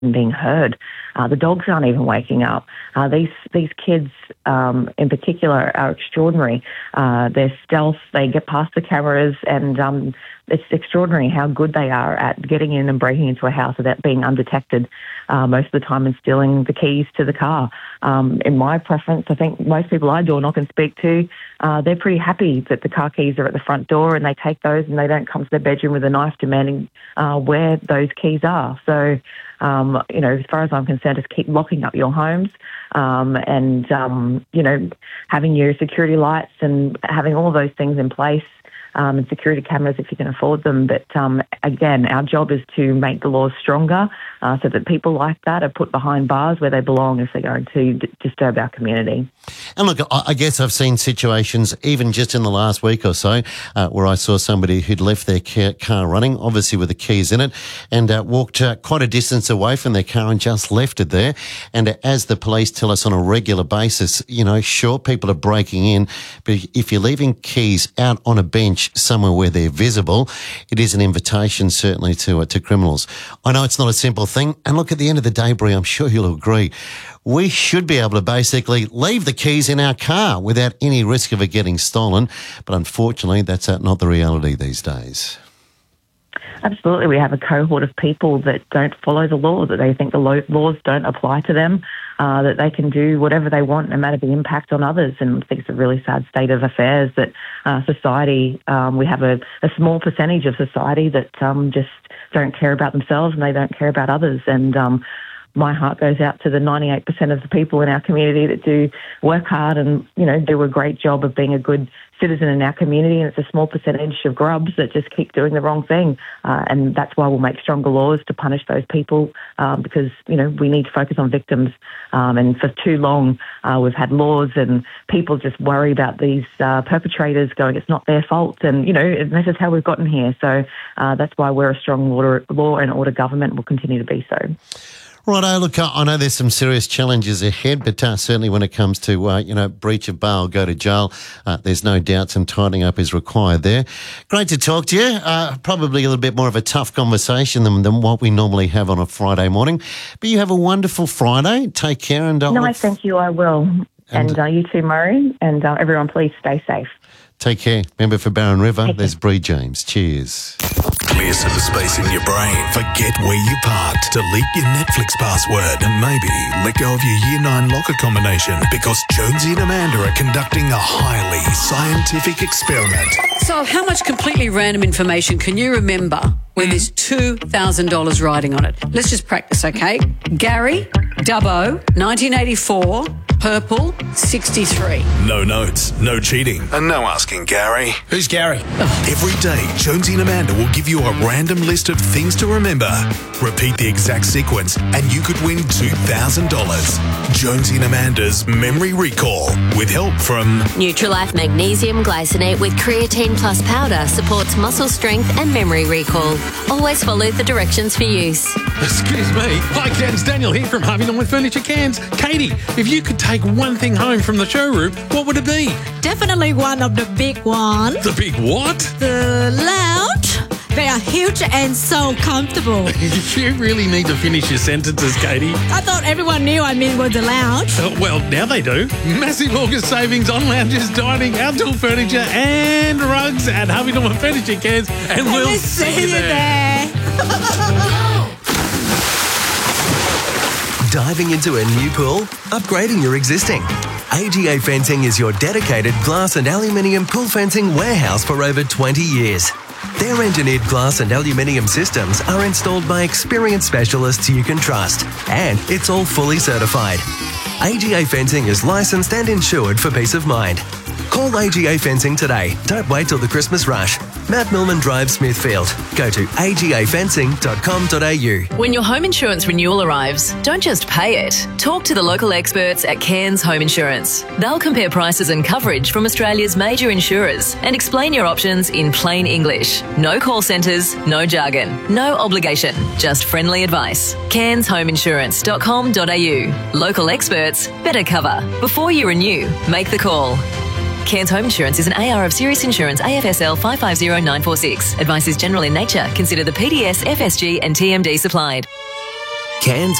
being heard. The dogs aren't even waking up. These kids, in particular, are extraordinary. Their stealth, they get past the cameras, and it's extraordinary how good they are at getting in and breaking into a house without being undetected most of the time and stealing the keys to the car. In my preference, I think most people I door knock and speak to, they're pretty happy that the car keys are at the front door, and they take those and they don't come to their bedroom with a knife demanding where those keys are. So, as far as I'm concerned, just keep locking up your homes and having your security lights and having all those things in place. And security cameras if you can afford them. But again, our job is to make the laws stronger so that people like that are put behind bars where they belong if they're going to disturb our community. And look, I guess I've seen situations even just in the last week or so where I saw somebody who'd left their car running, obviously with the keys in it, and walked quite a distance away from their car and just left it there. And as the police tell us on a regular basis, sure, people are breaking in, but if you're leaving keys out on a bench somewhere where they're visible, it is an invitation certainly to criminals. I know it's not a simple thing, and look, at the end of the day, Bree, I'm sure you'll agree, we should be able to basically leave the keys in our car without any risk of it getting stolen, but unfortunately that's not the reality these days. Absolutely. We have a cohort of people that don't follow the law, that they think the laws don't apply to them, that they can do whatever they want no matter the impact on others. And I think it's a really sad state of affairs that society, we have a small percentage of society that just don't care about themselves and they don't care about others. And my heart goes out to the 98% of the people in our community that do work hard and, do a great job of being a good citizen in our community. And it's a small percentage of grubs that just keep doing the wrong thing. And that's why we'll make stronger laws to punish those people because, we need to focus on victims. And for too long, we've had laws and people just worry about these perpetrators going, it's not their fault. And, this is how we've gotten here. So that's why we're a strong law and order government and will continue to be so. Righto, look, I know there's some serious challenges ahead, but certainly when it comes to, breach of bail, go to jail, there's no doubt some tightening up is required there. Great to talk to you. Probably a little bit more of a tough conversation than what we normally have on a Friday morning. But you have a wonderful Friday. Take care. And no, thank you. I will. And you too, Murray. And everyone, please stay safe. Take care. Remember, for Barron River, there's Bree James. Cheers. Clear some space in your brain. Forget where you parked. Delete your Netflix password and maybe let go of your Year 9 locker combination because Jonesy and Amanda are conducting a highly scientific experiment. So how much completely random information can you remember when there's $2,000 riding on it? Let's just practice, okay? Gary, Dubbo, 1984, purple, 63. No notes, no cheating, and no asking Gary. Who's Gary? Every day, Jonesy and Amanda will give you a random list of things to remember. Repeat the exact sequence, and you could win $2,000. Jonesy and Amanda's Memory Recall, with help from Nutrilife Magnesium Glycinate with Creatine Plus Powder supports muscle strength and memory recall. Always follow the directions for use. Excuse me. Hi, Cairns. Daniel here from Harvey Norman Furniture Cairns. Katie, if you could take one thing home from the showroom, what would it be? Definitely one of the big ones. The big what? The lounge. They are huge and so comfortable. You really need to finish your sentences, Katie. I thought everyone knew I meant was the lounge. Well, now they do. Massive August savings on lounges, dining, outdoor furniture and rugs at Harvey Norman Furniture Cairns. And we'll see you there. Diving into a new pool? Upgrading your existing? AGA Fencing is your dedicated glass and aluminium pool fencing warehouse for over 20 years. Their engineered glass and aluminium systems are installed by experienced specialists you can trust, and it's all fully certified. AGA Fencing is licensed and insured for peace of mind. Call AGA Fencing today. Don't wait till the Christmas rush. Matt Millman Drive, Smithfield. Go to agafencing.com.au. When your home insurance renewal arrives, don't just pay it. Talk to the local experts at Cairns Home Insurance. They'll compare prices and coverage from Australia's major insurers and explain your options in plain English. No call centres, no jargon, no obligation, just friendly advice. cairnshomeinsurance.com.au. Local experts, better cover. Before you renew, make the call. Cairns Home Insurance is an AR of Serious Insurance AFSL 550946. Advice is general in nature. Consider the PDS, FSG and TMD supplied. Cairns